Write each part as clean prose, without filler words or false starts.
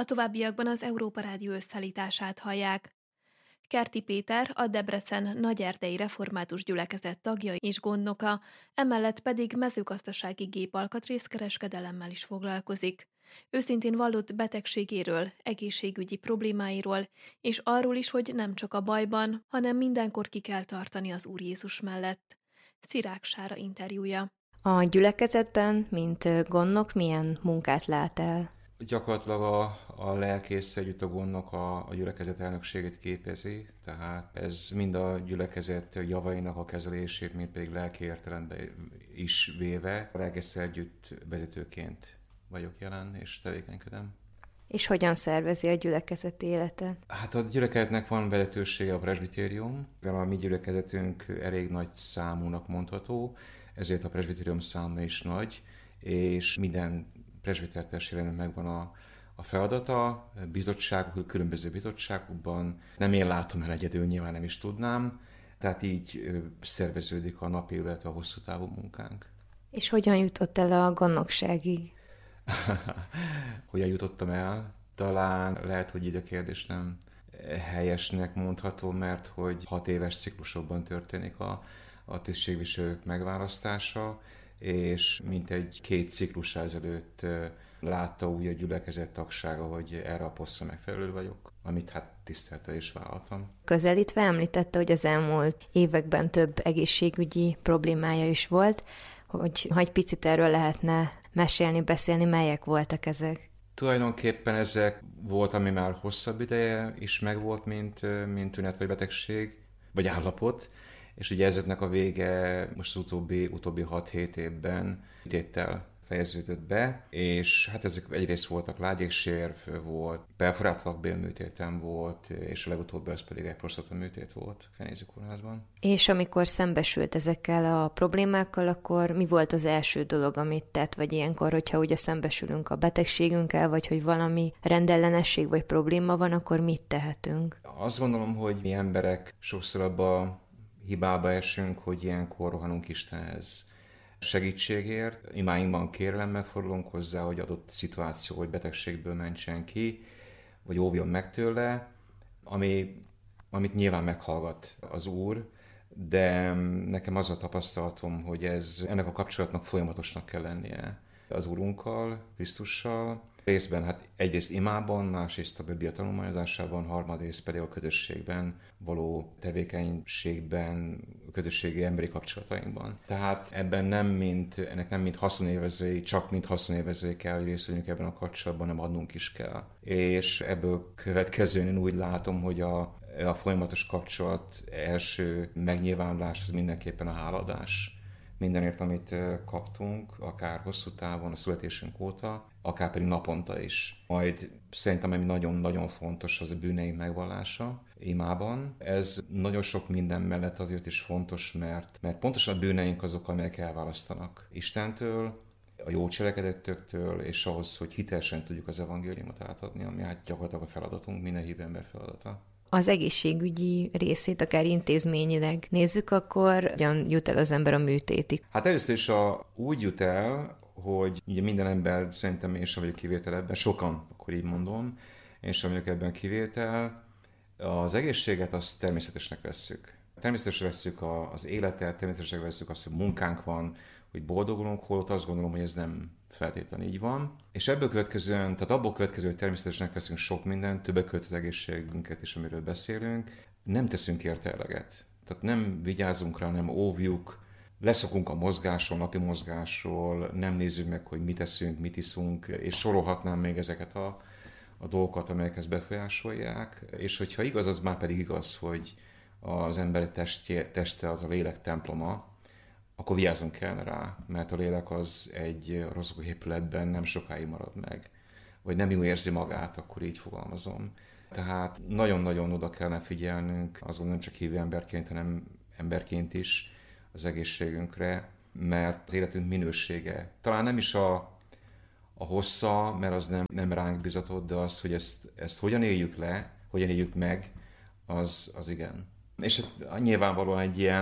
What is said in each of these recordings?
A továbbiakban az Európa Rádió összeállítását hallják. Kerti Péter, a Debrecen Nagyerdei Református Gyülekezet tagja és gondnoka, emellett pedig mezőgazdasági gépalkatrészkereskedelemmel is foglalkozik. Őszintén vallott betegségéről, egészségügyi problémáiról, és arról is, hogy nem csak a bajban, hanem mindenkor ki kell tartani az Úr Jézus mellett. Szirák Sára interjúja. A gyülekezetben, mint gondnok, milyen munkát lát el? Gyakorlatilag a lelkész együtt a gondnok a gyülekezet elnökségét képezi, tehát ez mind a gyülekezet javainak a kezelését, mind pedig lelki értelemben is véve. A lelkésszel együtt vezetőként vagyok jelen és tevékenykedem. És hogyan szervezi a gyülekezet életet? Hát a gyülekezetnek van vezetősége a presbitérium, a mi gyülekezetünk elég nagy számúnak mondható, ezért a presbitérium száma is nagy, és minden presbitertestvérenek megvan a feladata, bizottságok, különböző bizottságokban. Nem én látom el egyedül, nyilván nem is tudnám, tehát így szerveződik a napi, illetve a hosszú távú munkánk. És hogyan jutott el a gondnokságig? Hogyan jutottam el? Talán lehet, hogy így a kérdés nem helyesnek mondható, mert hogy 6 éves ciklusokban történik a tisztségviselők megválasztása, és mintegy 2 ciklus ezelőtt látta úgy a gyülekezet tagsága, hogy erre a posztra megfelelő vagyok, amit hát tisztelettel is vállaltam. Közelítve említette, hogy az elmúlt években több egészségügyi problémája is volt, hogy ha egy picit erről lehetne mesélni, beszélni, melyek voltak ezek? Tulajdonképpen ezek volt, ami már hosszabb ideje is megvolt, mint tünet vagy betegség, vagy állapot, és ugye ezeknek a vége most az utóbbi 6-7 évben téttel fejeződött be, és hát ezek egyrészt voltak lágyéksérv volt, perforált-vakbélműtétem volt, és a legutóbbi az pedig egy prostataműtét volt a Kenézi kórházban. És amikor szembesült ezekkel a problémákkal, akkor mi volt az első dolog, amit tett, vagy ilyenkor, hogyha ugye szembesülünk a betegségünkkel, vagy hogy valami rendellenesség vagy probléma van, akkor mit tehetünk? Azt gondolom, hogy mi emberek sokszor abba hibába esünk, hogy ilyenkor rohanunk Istenhez segítségért. Imáinkban kérelemmel fordulunk hozzá, hogy adott szituáció vagy betegségből mentsen ki, vagy óvjon meg tőle, amit nyilván meghallgat az Úr, de nekem az a tapasztalatom, hogy ennek a kapcsolatnak folyamatosnak kell lennie az Úrunkkal, Krisztussal. Részben hát egyrészt imában, másrészt a Biblia tanulmányozásában, harmadrészt pedig a közösségben való tevékenységben, közösségi emberi kapcsolatainkban. Tehát ennek nem mint haszonélvezői, csak mint haszonélvezői kell, hogy részt vegyünk ebben a kapcsolatban, nem adnunk is kell. És ebből következően én úgy látom, hogy a folyamatos kapcsolat első megnyilvánulás az mindenképpen a háladás. Mindenért, amit kaptunk, akár hosszú távon, a születésünk óta, akár pedig naponta is. Majd szerintem, ami nagyon-nagyon fontos, az a bűneink megvallása imában. Ez nagyon sok minden mellett azért is fontos, mert pontosan a bűneink azok, amelyek elválasztanak Istentől, a jó cselekedettől, és ahhoz, hogy hitelesen tudjuk az evangéliumot átadni, ami hát gyakorlatilag a feladatunk, minden hívő ember feladata. Az egészségügyi részét, akár intézményileg nézzük, akkor hogyan jut el az ember a műtétig? Hát először is úgy jut el, hogy ugye minden ember, szerintem én sem vagyok kivétel ebben, sokan, akkor így mondom, én sem vagyok ebben kivétel. Az egészséget azt természetesnek vesszük. Természetesen vesszük az életet, természetesen vesszük azt, hogy munkánk van, hogy boldogulunk, holott azt gondolom, hogy ez nem feltétlenül így van. És abból következően, hogy természetesnek veszünk sok mindent, többek között az egészségünket is, amiről beszélünk, nem teszünk érte eleget. Tehát nem vigyázunk rá, nem óvjuk, leszokunk a mozgásról, napi mozgásról, nem nézzük meg, hogy mit eszünk, mit iszunk, és sorolhatnám még ezeket a dolgokat, amelyek ezt befolyásolják. És hogyha igaz, az már pedig igaz, hogy az ember teste az a lélek temploma, akkor vigyázzunk kell rá, mert a lélek az egy rossz épületben nem sokáig marad meg, vagy nem jól érzi magát, akkor így fogalmazom. Tehát nagyon-nagyon oda kellene figyelnünk, azon nem csak hívő emberként, hanem emberként is az egészségünkre, mert az életünk minősége. Talán nem is a hossza, mert az nem ránk bizatott, de az, hogy ezt hogyan éljük le, hogyan éljük meg, az igen. És nyilvánvalóan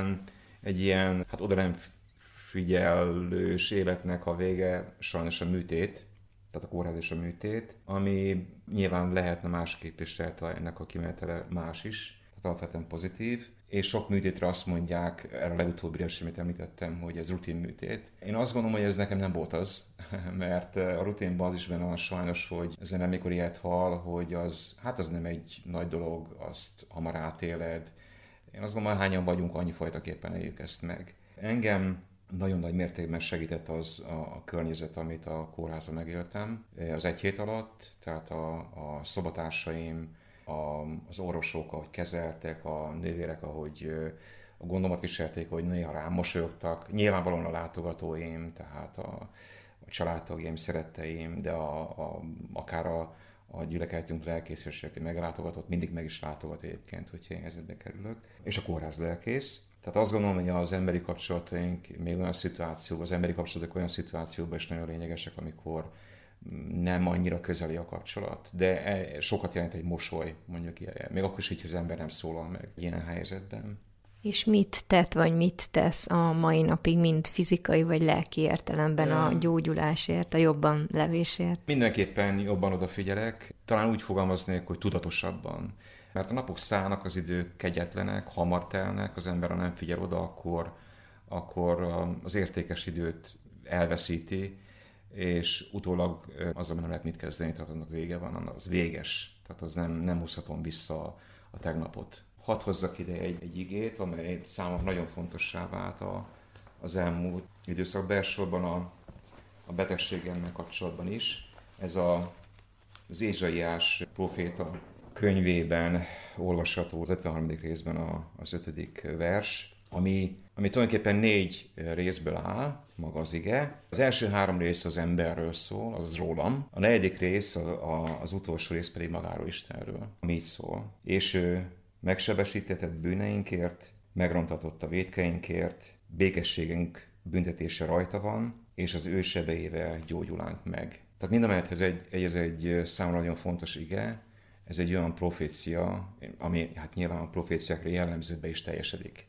egy ilyen, hát oda nem figyelős életnek a vége sajnos a műtét, tehát a kórház és a műtét, ami nyilván lehetne másképp is, lehet ennek a kimenetele más is, tehát alapvetően pozitív, és sok műtétre azt mondják, erre a legutóbbi sem, amit említettem, hogy ez rutin műtét. Én azt gondolom, hogy ez nekem nem volt az, mert a rutinban az is benne van sajnos, hogy az ember mikor ilyet hall, hogy az nem egy nagy dolog, azt hamar átéled. Én azt gondolom, hányan vagyunk, annyi fajtaképpen éljük ezt meg. Engem nagyon nagy mértékben segített az a környezet, amit a kórházban megéltem az egy hét alatt, tehát a szobatársaim, az orvosok, ahogy kezeltek, a nővérek, ahogy a gondomat viselték, hogy néha rám mosolyogtak, nyilvánvalóan a látogatóim, tehát a családtagjaim, szeretteim, de akár a gyülekezetünk lelkész, aki meglátogatott, mindig meg is látogat egyébként, hogyha én helyzetbe kerülök, és a kórház lelkész. Tehát azt gondolom, hogy az emberi kapcsolataink még olyan szituációban, az emberi kapcsolatok olyan szituációban is nagyon lényegesek, amikor nem annyira közeli a kapcsolat, de sokat jelent egy mosoly, mondjuk ilyen, még akkor is így, hogy az ember nem szólal meg ilyen helyzetben. És mit tett, vagy mit tesz a mai napig, mind fizikai vagy lelki értelemben a gyógyulásért, a jobban levésért? Mindenképpen jobban odafigyelek, talán úgy fogalmaznék, hogy tudatosabban. Mert a napok szállnak, az idők kegyetlenek, hamar telnek, az ember, ha nem figyel oda, akkor az értékes időt elveszíti, és utólag azzal nem lehet mit kezdeni, tehát annak vége van, az véges, tehát az nem húzhatom vissza a tegnapot. Hadd hozzak ide egy igét, amely számomra nagyon fontossá vált az elmúlt időszakban, elsősorban a betegségemmel kapcsolatban is. Ez az Ézsaiás próféta könyvében olvasható, az 53. részben az 5. vers, ami tulajdonképpen 4 részből áll, maga az ige. Az első 3 rész az emberről szól, az rólam. A 4. rész, az utolsó rész pedig magáról, Istenről, ami így szól. És ő megsebesítetett bűneinkért, megrontatott a vétkeinkért, békességünk büntetése rajta van, és az ő sebeivel gyógyulánk meg. Tehát mindamellett ez egy számomra nagyon fontos ige, ez egy olyan profécia, ami hát nyilván a proféciákra jellemző be is teljesedik.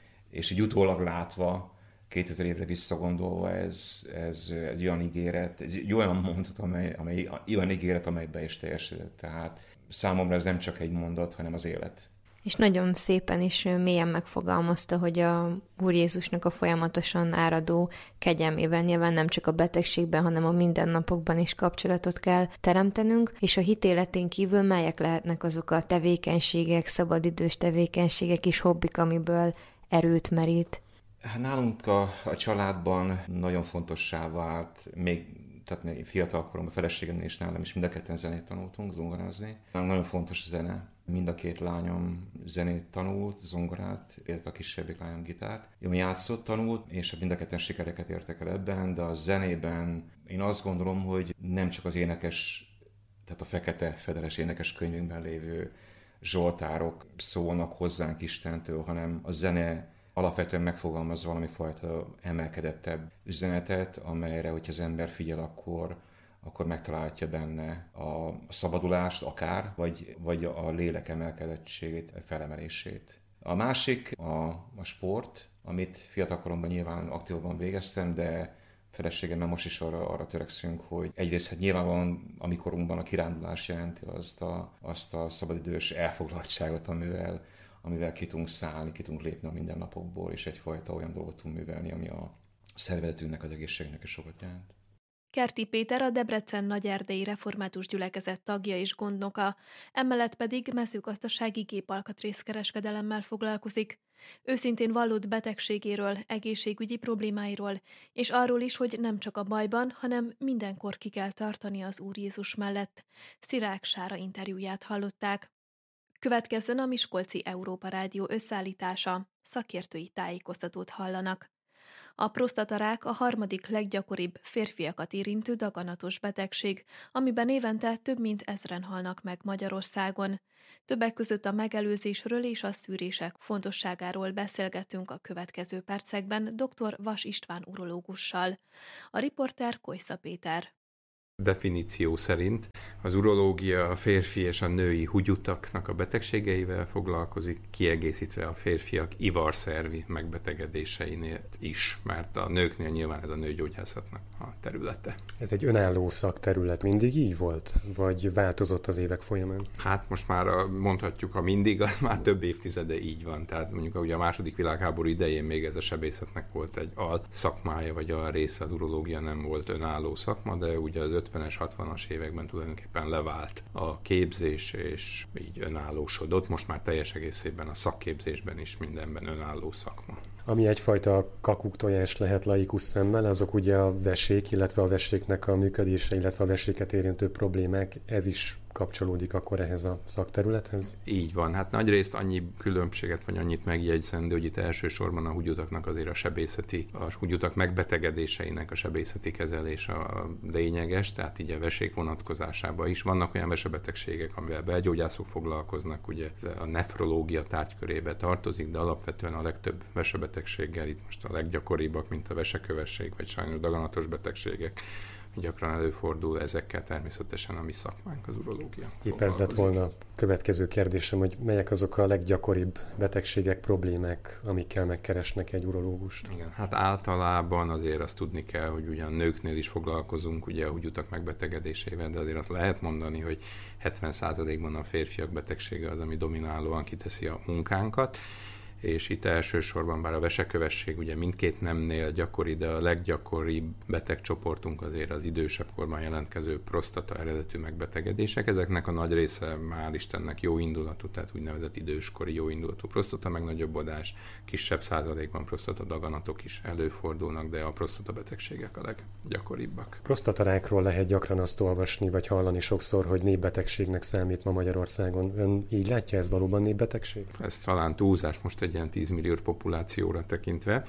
És így utólag látva, 2000 évre visszagondolva, ez egy olyan ígéret, ez egy olyan mondat, amely olyan ígéret, amely be is teljesedett. Tehát számomra ez nem csak egy mondat, hanem az élet. És nagyon szépen is mélyen megfogalmazta, hogy a Úr Jézusnak a folyamatosan áradó kegyelmével nyilván nem csak a betegségben, hanem a mindennapokban is kapcsolatot kell teremtenünk, és a hitéletén kívül melyek lehetnek azok a tevékenységek, szabadidős tevékenységek és hobbik, amiből erőt merít? Nálunk a családban nagyon fontossá vált, még fiatal koromban, a feleségemnél és nálam is mind a ketten zenét tanultunk, zongorázni. Nagyon fontos a zene. Mind a 2 lányom zenét tanult, zongorát, illetve a kisebbik lányom gitárt. Jó, játszott, tanult, és mind a ketten sikereket értek el ebben, de a zenében én azt gondolom, hogy nem csak az énekes, tehát a fekete fedeles énekes könyvünkben lévő zsoltárok szólnak hozzánk Istentől, hanem a zene alapvetően megfogalmaz valami fajta emelkedettebb üzenetet, amelyre, hogyha az ember figyel, akkor megtalálhatja benne a szabadulást akár, vagy a lélek emelkedettségét, felemelését. A másik a sport, amit fiatalkoromban nyilván aktívabban végeztem, de feleségemmel most is arra törekszünk, hogy egyrészt hát nyilvánvalóan a mi korunkban a kirándulás jelenti azt a szabadidős elfoglaltságot, amivel ki tudunk szállni, ki tudunk lépni a mindennapokból, és egyfajta olyan dolgot tudunk művelni, ami a szervezetünknek, az egészségnek is sokat jelent. Kerti Péter a Debrecen Nagyerdei Református Gyülekezet tagja és gondnoka, emellett pedig mezőgazdasági gépalkatrészkereskedelemmel foglalkozik. Őszintén vallott betegségéről, egészségügyi problémáiról, és arról is, hogy nem csak a bajban, hanem mindenkor ki kell tartani az Úr Jézus mellett. Szirák Sára interjúját hallották. Következzen a Miskolci Európa Rádió összeállítása, szakértői tájékoztatót hallanak. A prostatarák a 3. leggyakoribb férfiakat érintő daganatos betegség, amiben évente több mint 1000-en halnak meg Magyarországon. Többek között a megelőzésről és a szűrések fontosságáról beszélgetünk a következő percekben dr. Vas István urológussal. A riporter Kojsza Péter. definíció szerint az urológia a férfi és a női húgyutaknak a betegségeivel foglalkozik, kiegészítve a férfiak ivarszervi megbetegedéseinél is, mert a nőknél nyilván ez a nőgyógyászatnak a területe. Ez egy önálló szakterület. Mindig így volt? Vagy változott az évek folyamán? Hát most már mondhatjuk, ha mindig, az már több évtizede így van. Tehát mondjuk ugye a második világháború idején még ez a sebészetnek volt egy szakmája, vagy a része, az urológia nem volt önálló szakma, de ugye az 50-es, 60-as években tulajdonképpen levált a képzés, és így önállósodott. Most már teljes egészében a szakképzésben is mindenben önálló szakma. Ami egyfajta kakuktojás lehet laikus szemmel, azok ugye a vesék, illetve a veséknek a működése, illetve a veséket érintő problémák, ez is kapcsolódik akkor ehhez a szakterülethez? Így van. Hát nagyrészt annyi különbséget, vagy annyit megjegyzendő, hogy itt elsősorban a húgyutaknak azért a húgyutak megbetegedéseinek a sebészeti kezelése a lényeges, tehát így a vesék vonatkozásában is. Vannak olyan vesebetegségek, amivel belgyógyászok foglalkoznak, ugye a nefrológia tárgykörébe tartozik, de alapvetően a legtöbb vesebetegséggel, itt most a leggyakoribbak, mint a vesekövesség, vagy sajnos daganatos betegségek, gyakran előfordul, ezekkel természetesen a mi szakmánk, az urológia. Épp ez lett volna a következő kérdésem, hogy melyek azok a leggyakoribb betegségek, problémák, amikkel megkeresnek egy urológust? Igen, hát általában azért azt tudni kell, hogy ugyan nőknél is foglalkozunk ugye a húgyutak megbetegedésével, de azért azt lehet mondani, hogy 70%-ban a férfiak betegsége az, ami dominálóan kiteszi a munkánkat, és itt elsősorban bár a vesekövesség ugye mindkét nemnél gyakori, de a leggyakoribb betegcsoportunk azért az idősebb korban jelentkező prostata eredetű megbetegedések. Ezeknek a nagy része már Istennek jó indulatú, tehát úgynevezett időskori jó indulatú prostata megnagyobbodás, kisebb százalékban prostata daganatok is előfordulnak, de a prostata betegségek a leggyakoribbak. Prostatarákról lehet gyakran azt olvasni, vagy hallani sokszor, hogy népbetegségnek számít ma Magyarországon. Ön így látja, ez valóban népbetegség? Ez talán túlzás most egy ilyen 10 milliós populációra tekintve,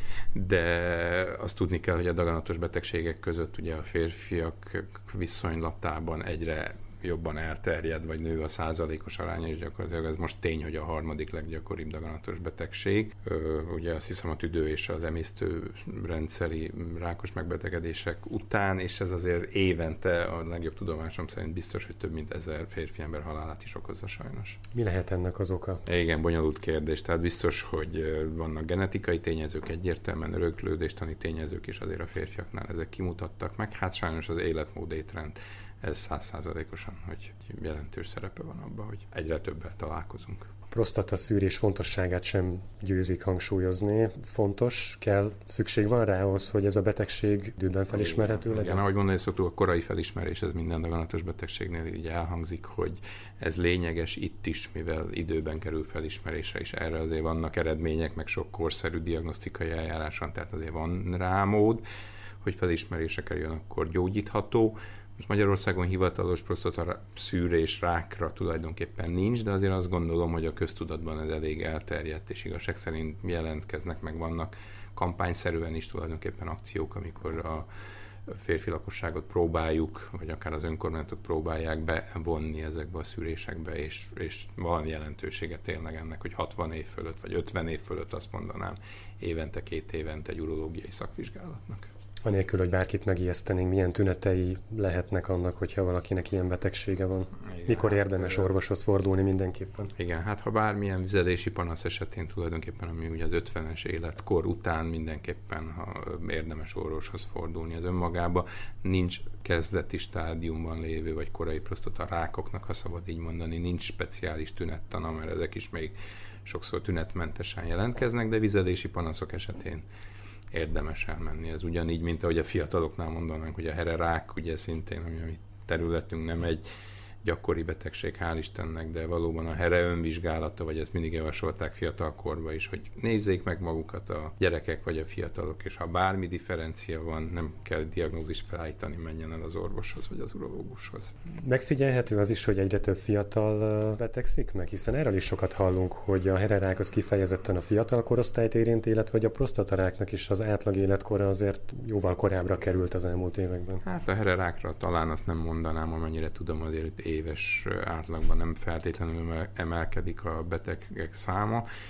de azt tudni kell, hogy a daganatos betegségek között ugye a férfiak viszonylatában egyre jobban elterjed, vagy nő a százalékos aránya, és gyakorlatilag ez most tény, hogy a harmadik leggyakoribb daganatos betegség. Ugye azt hiszem a tüdő és az emésztőrendszeri rákos megbetegedések után, és ez azért évente a legjobb tudomásom szerint biztos, hogy több mint 1000 férfi ember halálát is okozza sajnos. Mi lehet ennek az oka? Igen, bonyolult kérdés. Tehát biztos, hogy vannak genetikai tényezők, egyértelműen öröklődéstani tényezők is azért a férfiaknál ezek kimutattak meg. Hát sajnos az életmód étrend, ez 100%-osan, hogy jelentős szerepe van abban, hogy egyre többel találkozunk. Prostata szűrés fontosságát sem győzik hangsúlyozni. Fontos, szükség van rá ahhoz, hogy ez a betegség időben felismerhető legyen? Igen, ahogy mondani szoktuk, a korai felismerés, ez minden daganatos betegségnél így elhangzik, hogy ez lényeges itt is, mivel időben kerül felismerésre, és erre azért vannak eredmények, meg sok korszerű diagnosztikai eljárás van, tehát azért van rá mód, hogy felismerésre kerüljön, akkor gyógyítható. Most Magyarországon hivatalos prostata szűrés rákra tulajdonképpen nincs, de azért azt gondolom, hogy a köztudatban ez elég elterjedt, és igazság szerint jelentkeznek, meg vannak kampányszerűen is tulajdonképpen akciók, amikor a férfi lakosságot próbáljuk, vagy akár az önkormányzatok próbálják bevonni ezekbe a szűrésekbe, és van jelentősége tényleg ennek, hogy 60 év fölött, vagy 50 év fölött azt mondanám, évente, 2 évente egy urológiai szakvizsgálatnak. Anélkül, hogy bárkit megijesztenénk, milyen tünetei lehetnek annak, hogyha valakinek ilyen betegsége van? Igen, mikor érdemes orvoshoz fordulni mindenképpen? Igen, hát ha bármilyen vizelési panasz esetén tulajdonképpen, ami ugye az 50-es életkor után mindenképpen érdemes orvoshoz fordulni. Az önmagában nincs kezdeti stádiumban lévő, vagy korai prostata rákoknak, ha szabad így mondani, nincs speciális tünettana, mert ezek is még sokszor tünetmentesen jelentkeznek, de vizelési panaszok esetén érdemes elmenni. Ez ugyanígy, mint ahogy a fiataloknál mondanánk, hogy a hererák ugye szintén, ami a mi területünk nem egy gyakori betegség, hál' Istennek, de valóban a here önvizsgálata, vagy ezt mindig javasolták fiatalkorban is, hogy nézzék meg magukat a gyerekek vagy a fiatalok, és ha bármi differencia van, nem kell diagnózist felállítani, menjen el az orvoshoz vagy az urológushoz. Megfigyelhető az is, hogy egyre több fiatal betegszik meg, hiszen erről is sokat hallunk, hogy a hererák az kifejezetten a fiatal korosztályt érint, illetve hogy a prostataráknak is az átlag életkora azért jóval korábbra került az elmúlt években. Hát a hererákra talán azt nem mondanám, amennyire tudom, azért éves átlagban nem feltétlenül emelkedik a betegek száma.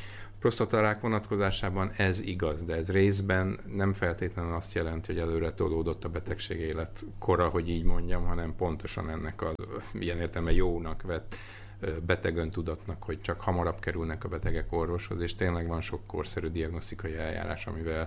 Prostatarák vonatkozásában ez igaz, de ez részben nem feltétlenül azt jelenti, hogy előre tolódott a betegség életkora, hogy így mondjam, hanem pontosan ennek a ilyen értelme jónak vett beteg öntudatnak, hogy csak hamarabb kerülnek a betegek orvoshoz, és tényleg van sok korszerű diagnosztikai eljárás, amivel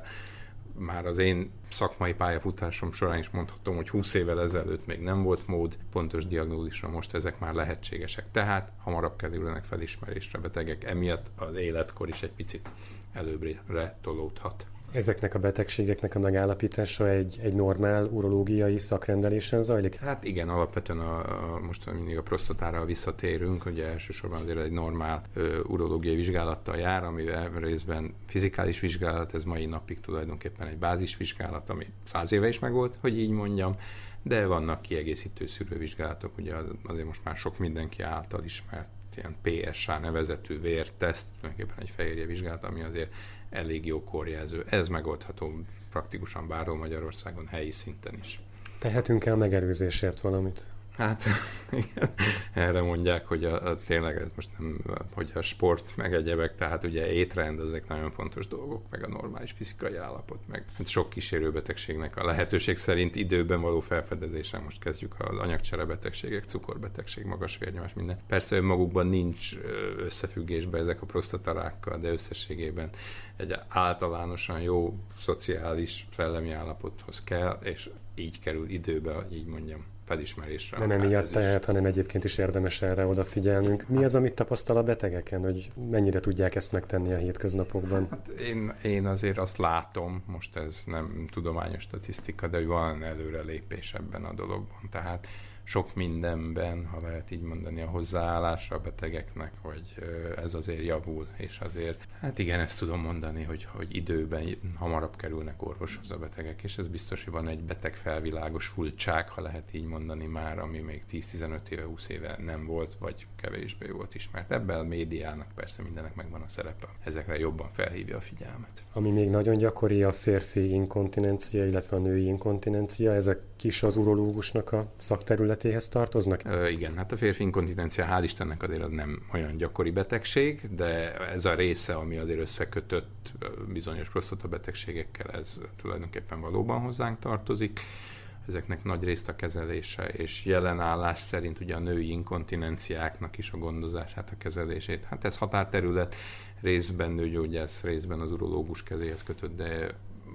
már az én szakmai pályafutásom során is mondhatom, hogy 20 évvel ezelőtt még nem volt mód pontos diagnózisra, most ezek már lehetségesek. Tehát hamarabb kerülnek felismerésre betegek, emiatt az életkor is egy picit előbbre tolódhat. Ezeknek a betegségeknek a megállapítása egy normál urológiai szakrendelésen zajlik? Hát igen, alapvetően most mindig a prostatára visszatérünk, ugye elsősorban azért egy normál urológiai vizsgálattal jár, amivel részben fizikális vizsgálat, ez mai napig tulajdonképpen egy bázisvizsgálat, ami 100 éve is megvolt, hogy így mondjam, de vannak kiegészítő szűrővizsgálatok, ugye azért most már sok mindenki által ismert ilyen PSA nevezetű vérteszt, tulajdonképpen egy fehérje vizsgálat, ami azért elég jó korjelző. Ez megoldható praktikusan bárhol Magyarországon, helyi szinten is. Tehetünk el megelőzésért valamit? Hát igen, erre mondják, hogy tényleg ez most nem, hogy a sport meg egyebek, tehát ugye étrend, ezek nagyon fontos dolgok, meg a normális fizikai állapot, meg hát sok kísérőbetegségnek a lehetőség szerint időben való felfedezése, most kezdjük az anyagcserebetegségek, cukorbetegség, magas vérnyomás, minden. Persze önmagukban nincs összefüggésben ezek a prostatarákkal, de összességében egy általánosan jó szociális szellemi állapothoz kell, és így kerül időbe, hogy így mondjam, felismerésre. Nem emiatt tehát, hanem egyébként is érdemes erre odafigyelnünk. Mi az, amit tapasztal a betegeken, hogy mennyire tudják ezt megtenni a hétköznapokban? Hát én azért azt látom, most ez nem tudományos statisztika, de hogy van előrelépés ebben a dologban. Tehát sok mindenben, ha lehet így mondani, a hozzáállásra a betegeknek, hogy ez azért javul, és azért, hát igen, ezt tudom mondani, hogy időben hamarabb kerülnek orvoshoz a betegek, és ez biztos, hogy van egy beteg felvilágosultság, ha lehet így mondani már, ami még 10-15 éve, 20 éve nem volt, vagy kevésbé volt ismert. Ebben a médiának persze mindenek megvan a szerepe. Ezekre jobban felhívja a figyelmet. Ami még nagyon gyakori, a férfi inkontinencia, illetve a női inkontinencia, ezek is az urológusnak a szakterületéhez tartoznak? Igen, hát a férfi inkontinencia, hál' Istennek azért az nem olyan gyakori betegség, de ez a része, ami azért összekötött bizonyos prostatabetegségekkel, ez tulajdonképpen valóban hozzánk tartozik. Ezeknek nagy részt a kezelése, és jelenállás szerint ugye a női inkontinenciáknak is a gondozását, a kezelését. Hát ez határterület, részben nőgyógyász, részben az urológus kezéhez kötött, de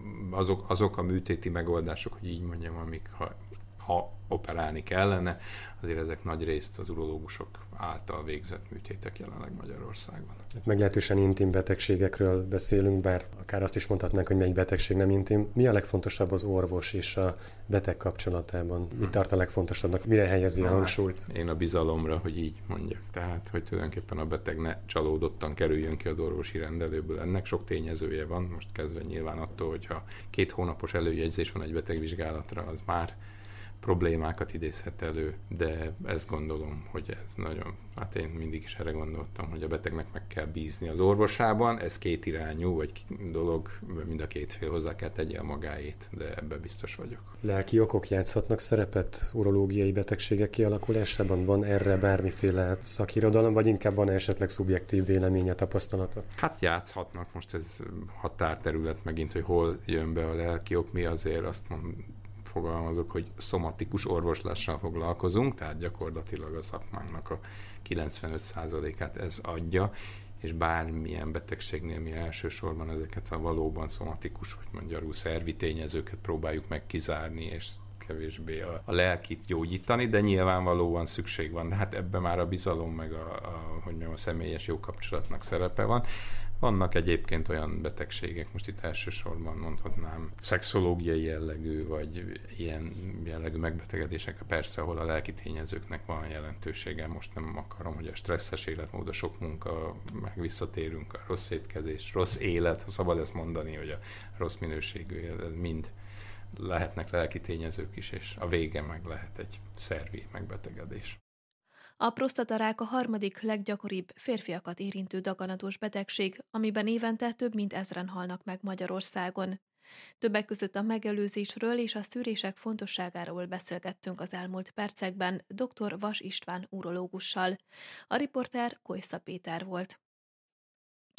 azok a műtéti megoldások, hogy így mondjam, amik ha operálni kellene, azért ezek nagy részt az urológusok által végzett műtétek jelenleg Magyarországon. Meglehetősen intim betegségekről beszélünk, bár akár azt is mondhatnánk, hogy melyik betegség nem intim. Mi a legfontosabb az orvos és a beteg kapcsolatában? Mit tart a legfontosabbnak? Mire helyezi a hangsúlyt? Én a bizalomra, hogy így mondjak. Tehát, hogy tulajdonképpen a beteg ne csalódottan kerüljön ki az orvosi rendelőből. Ennek sok tényezője van, most kezdve nyilván attól, hogyha 2 hónapos előjegyzés van egy betegvizsgálatra, az már problémákat idézhet elő, de ezt gondolom, hogy ez nagyon, hát én mindig is erre gondoltam, hogy a betegnek meg kell bízni az orvosában, ez kétirányú, vagy dolog, mind a két fél hozzá kell tegye a magáét, de ebben biztos vagyok. Lelki okok játszhatnak szerepet urológiai betegségek kialakulásában? Van erre bármiféle szakirodalom, vagy inkább van esetleg szubjektív véleménye, tapasztalata? Hát játszhatnak, most ez határterület megint, hogy hol jön be a lelki ok, mi azért azt fogalmazok, hogy szomatikus orvoslással foglalkozunk, tehát gyakorlatilag a szakmánknak a 95%-át ez adja, és bármilyen betegségnél mi elsősorban ezeket a valóban szomatikus, vagy magyarul szervi tényezőket próbáljuk meg kizárni, és kevésbé a lelkit gyógyítani, de nyilvánvalóan szükség van. De hát ebben már a bizalom, meg a személyes jó kapcsolatnak szerepe van. Vannak egyébként olyan betegségek, most itt elsősorban mondhatnám szexológiai jellegű, vagy ilyen jellegű megbetegedések, persze, ahol a lelki tényezőknek van jelentősége. Most nem akarom, hogy a stresszes életmód, a sok munka, meg visszatérünk, a rossz étkezés, rossz élet, ha szabad ezt mondani, hogy a rossz minőségű élet, mind lehetnek lelki tényezők is, és a vége meg lehet egy szervi megbetegedés. A prostatarák a 3. leggyakoribb férfiakat érintő daganatos betegség, amiben évente több mint 1000-en halnak meg Magyarországon. Többek között a megelőzésről és a szűrések fontosságáról beszélgettünk az elmúlt percekben dr. Vas István urológussal. A riporter Kojsza Péter volt.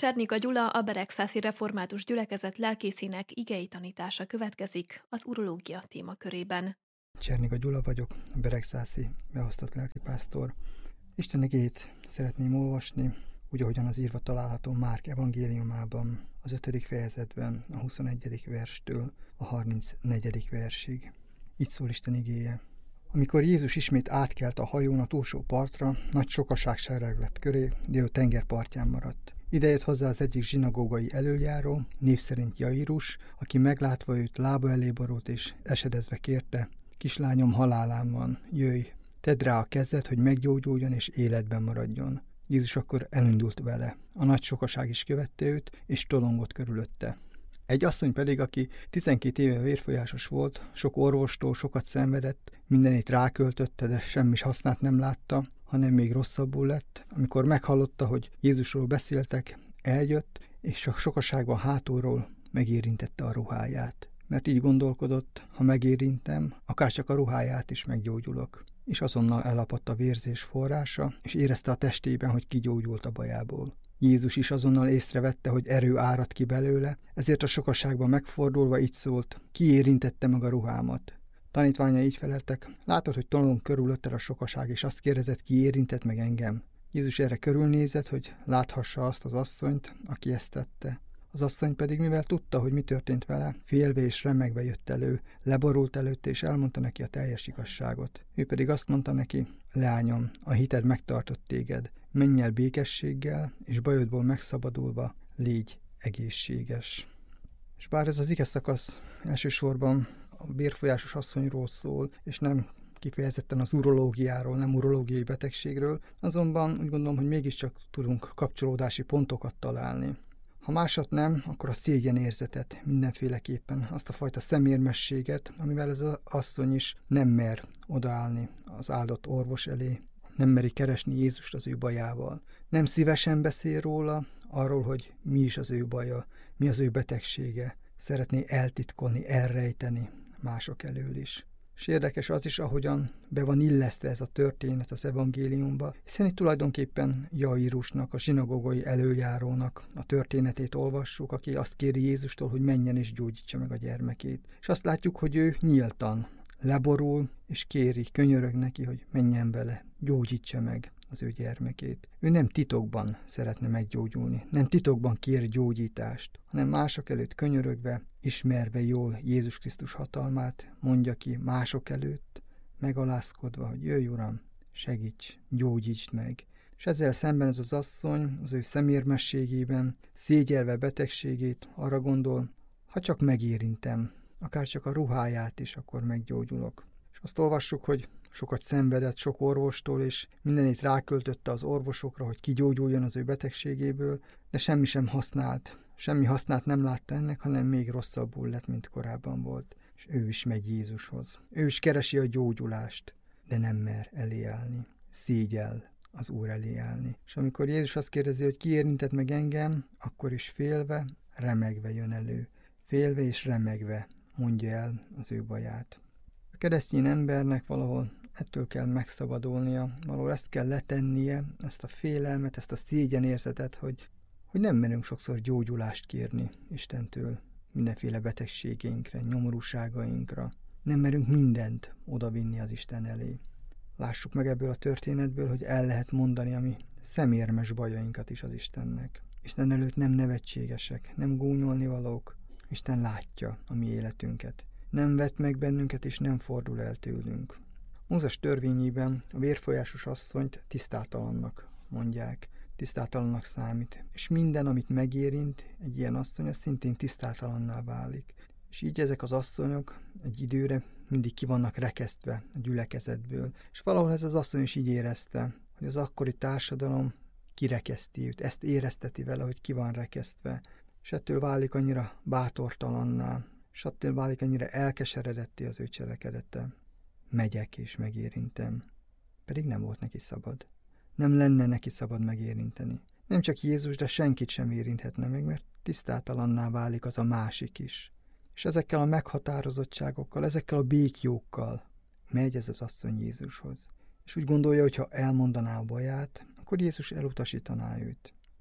Cserniga Gyula, a Beregszászi Református Gyülekezet lelkészének igei tanítása következik az urológia témakörében. Cserniga Gyula vagyok, a Beregszászi beosztott lelkipásztor. Isten igéjét szeretném olvasni, úgy, ahogyan az írva található Márk evangéliumában, az 5. fejezetben, a 21. verstől a 34. versig. Így szól Isten igéje. Amikor Jézus ismét átkelt a hajón a túlsó partra, nagy sokaság serreglett köré, de ő tengerpartján maradt. Idejött hozzá az egyik zsinagógai elöljáró, név szerint Jairus, aki meglátva őt lába elé borult és esedezve kérte: kislányom halálán van, jöjj, tedd rá a kezed, hogy meggyógyuljon és életben maradjon. Jézus akkor elindult vele. A nagy sokaság is követte őt, és tolongott körülötte. Egy asszony pedig, aki 12 éve vérfolyásos volt, sok orvostól sokat szenvedett, mindenét ráköltötte, de semmi hasznát nem látta, hanem még rosszabbul lett. Amikor meghallotta, hogy Jézusról beszéltek, eljött, és a sokaságban hátulról megérintette a ruháját. Mert így gondolkodott, ha megérintem, akár csak a ruháját is meggyógyulok. És azonnal elapadt a vérzés forrása, és érezte a testében, hogy kigyógyult a bajából. Jézus is azonnal észrevette, hogy erő árad ki belőle, ezért a sokaságban megfordulva így szólt: ki érintette meg a ruhámat? Tanítványa így feleltek: látod, hogy tolong körülötted a sokaság, és azt kérdezett, ki érintett meg engem? Jézus erre körülnézett, hogy láthassa azt az asszonyt, aki ezt tette. Az asszony pedig, mivel tudta, hogy mi történt vele, félve és remegve jött elő, leborult előtte, és elmondta neki a teljes igazságot. Ő pedig azt mondta neki: leányom, a hited megtartott téged, menj el békességgel, és bajodból megszabadulva légy egészséges. És bár ez az ige szakasz elsősorban a vérfolyásos asszonyról szól, és nem kifejezetten az urológiáról, nem urológiai betegségről, azonban úgy gondolom, hogy mégiscsak tudunk kapcsolódási pontokat találni. Ha másat nem, akkor a szégyenérzetet mindenféleképpen, azt a fajta szemérmességet, amivel ez az asszony is nem mer odaállni az áldott orvos elé, nem meri keresni Jézust az ő bajával. Nem szívesen beszél róla, arról, hogy mi is az ő baja, mi az ő betegsége. Szeretné eltitkolni, elrejteni mások elől is. És érdekes az is, ahogyan be van illesztve ez a történet az evangéliumba, hiszen itt tulajdonképpen Jairusnak, a zsinagógai elöljárónak a történetét olvassuk, aki azt kéri Jézustól, hogy menjen és gyógyítsa meg a gyermekét. És azt látjuk, hogy ő nyíltan leborul, és kéri, könyörög neki, hogy menjen vele, gyógyítsa meg az ő gyermekét. Ő nem titokban szeretne meggyógyulni, nem titokban kér gyógyítást, hanem mások előtt könyörögve, ismerve jól Jézus Krisztus hatalmát, mondja ki mások előtt, megalázkodva, hogy jöjj Uram, segíts, gyógyítsd meg. És ezzel szemben ez az asszony az ő szemérmességében, szégyelve betegségét arra gondol, ha csak megérintem, akár csak a ruháját is, akkor meggyógyulok. És azt olvassuk, hogy sokat szenvedett sok orvostól, és mindenét ráköltötte az orvosokra, hogy kigyógyuljon az ő betegségéből, de semmi sem használt. Semmi hasznát nem látta ennek, hanem még rosszabbul lett, mint korábban volt. És ő is megy Jézushoz. Ő is keresi a gyógyulást, de nem mer elé állni. Szégyel az Úr elé állni. És amikor Jézus azt kérdezi, hogy ki érintett meg engem, akkor is félve, remegve jön elő. Félve és remegve mondja el az ő baját. A keresztény embernek valahol ettől kell megszabadulnia, valahol ezt kell letennie, ezt a félelmet, ezt a szégyenérzetet, hogy nem merünk sokszor gyógyulást kérni Istentől mindenféle betegségeinkre, nyomorúságainkra. Nem merünk mindent odavinni az Isten elé. Lássuk meg ebből a történetből, hogy el lehet mondani a mi szemérmes bajainkat is az Istennek. Isten előtt nem nevetségesek, nem gúnyolni valók. Isten látja a mi életünket. Nem vet meg bennünket, és nem fordul el tőlünk. Mózes törvényében a vérfolyásos asszonyt tisztátalannak mondják, tisztátalannak számít, és minden, amit megérint egy ilyen asszony, az szintén tisztátalanná válik. És így ezek az asszonyok egy időre mindig ki vannak rekesztve a gyülekezetből. És valahol ez az asszony is így érezte, hogy az akkori társadalom kirekeszti őt, ezt érezteti vele, hogy ki van rekesztve, és ettől válik annyira bátortalanná, és attól válik annyira elkeseredetté az ő cselekedete. Megyek és megérintem. Pedig nem volt neki szabad. Nem lenne neki szabad megérinteni. Nem csak Jézus, de senkit sem érinthetne meg, mert tisztátalanná válik az a másik is. És ezekkel a meghatározottságokkal, ezekkel a békjókkal megy ez az asszony Jézushoz. És úgy gondolja, hogy ha elmondaná a baját, akkor Jézus elutasítaná őt.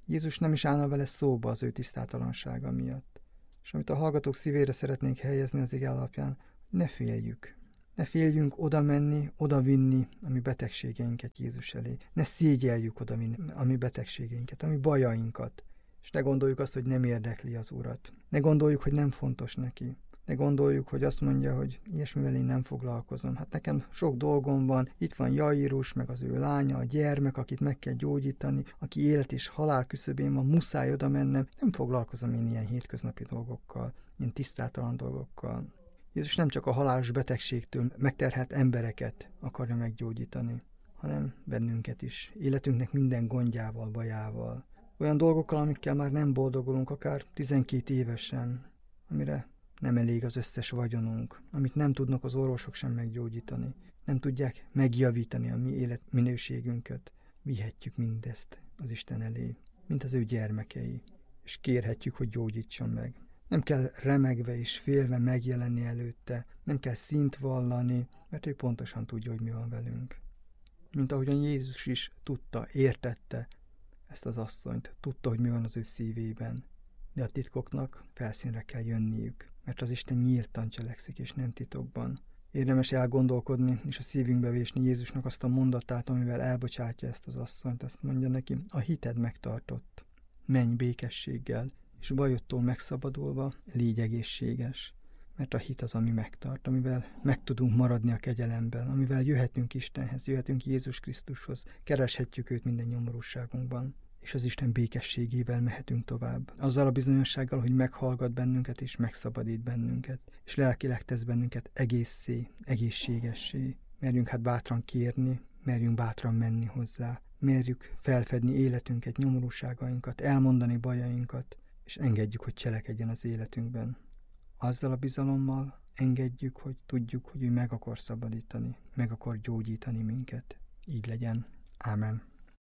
Jézus nem is állna vele szóba az ő tisztátalansága miatt. És amit a hallgatók szívére szeretnénk helyezni az ige alapján, ne féljük. Ne féljünk oda menni, oda vinni a mi betegségeinket Jézus elé. Ne szégyeljük oda vinni a mi betegségeinket, a mi bajainkat. És ne gondoljuk azt, hogy nem érdekli az Urat. Ne gondoljuk, hogy nem fontos neki. Ne gondoljuk, hogy azt mondja, hogy ilyesmivel én nem foglalkozom. Hát nekem sok dolgom van, itt van Jairus, meg az ő lánya, a gyermek, akit meg kell gyógyítani, aki élet és halál küszöbén van, muszáj oda mennem. Nem foglalkozom én ilyen hétköznapi dolgokkal, ilyen tisztátalan dolgokkal. Jézus nem csak a halálos betegségtől megterhelt embereket akarja meggyógyítani, hanem bennünket is, életünknek minden gondjával, bajával. Olyan dolgokkal, amikkel már nem boldogulunk, akár 12 évesen, amire nem elég az összes vagyonunk, amit nem tudnak az orvosok sem meggyógyítani, nem tudják megjavítani a mi életminőségünket. Vihetjük mindezt az Isten elé, mint az ő gyermekei, és kérhetjük, hogy gyógyítson meg. Nem kell remegve és félve megjelenni előtte, nem kell szint vallani, mert ő pontosan tudja, hogy mi van velünk. Mint ahogyan Jézus is tudta, értette ezt az asszonyt, tudta, hogy mi van az ő szívében. De a titkoknak felszínre kell jönniük, mert az Isten nyíltan cselekszik, és nem titokban. Érdemes elgondolkodni, és a szívünkbe vésni Jézusnak azt a mondatát, amivel elbocsátja ezt az asszonyt. Azt mondja neki, a hited megtartott. Menj békességgel, és bajodtól megszabadulva légy egészséges. Mert a hit az, ami megtart, amivel meg tudunk maradni a kegyelemben, amivel jöhetünk Istenhez, jöhetünk Jézus Krisztushoz, kereshetjük őt minden nyomorúságunkban, és az Isten békességével mehetünk tovább. Azzal a bizonyossággal, hogy meghallgat bennünket, és megszabadít bennünket, és lelkileg tesz bennünket egészé, egészségessé. Merjünk hát bátran kérni, merjünk bátran menni hozzá, merjük felfedni életünket, nyomorúságainkat, elmondani bajainkat, és engedjük, hogy cselekedjen az életünkben. Azzal a bizalommal engedjük, hogy tudjuk, hogy ő meg akar szabadítani, meg akar gyógyítani minket. Így legyen. Ámen.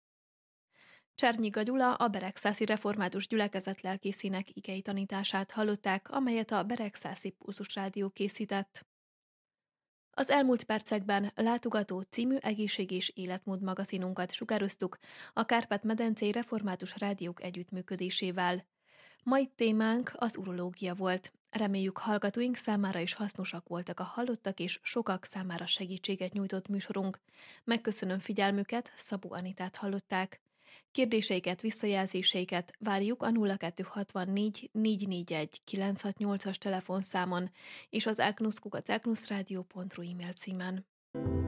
Csernyiga Gyula, a Beregszászi Református Gyülekezet lelkészének igei tanítását hallották, amelyet a Beregszászi Pulzus Rádió készített. Az elmúlt percekben Látogató című egészség- és életmód magazinunkat sugároztuk a Kárpát-medencei Református Rádiók együttműködésével. Mai témánk az urológia volt. Reméljük, hallgatóink számára is hasznosak voltak a hallottak, és sokak számára segítséget nyújtott műsorunk. Megköszönöm figyelmüket, Szabó Anitát hallották. Kérdéseiket, visszajelzéseiket várjuk a 0264 441 968-as telefonszámon és az elknusz@elknuszradio.ru e-mail címen.